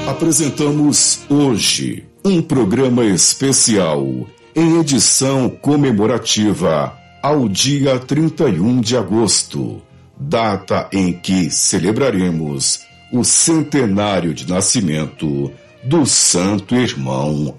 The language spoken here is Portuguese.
Apresentamos hoje um programa especial em edição comemorativa ao dia 31 de agosto, data em que celebraremos o centenário de nascimento do Santo Irmão